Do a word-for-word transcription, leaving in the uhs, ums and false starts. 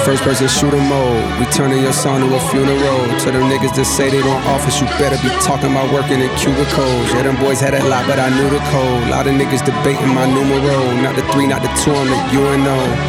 First person shooter mode. We turning your song to a funeral. To them niggas that say they don't office, you better be talking about working in cubicles. Yeah, them boys had that lot, but I knew the code. Lot of niggas debating my numero. Not the three, not the two, I'm the U N O.